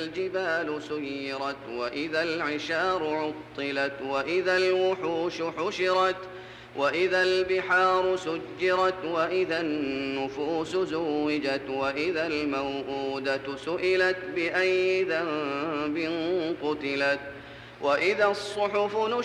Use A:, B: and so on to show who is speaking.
A: الجبال سيرت وإذا العشار عطلت وإذا الوحوش حشرت وإذا البحار سجرت وإذا النفوس زوجت وإذا الموءودة سئلت بأي ذنب قتلت وإذا الصحف نشرت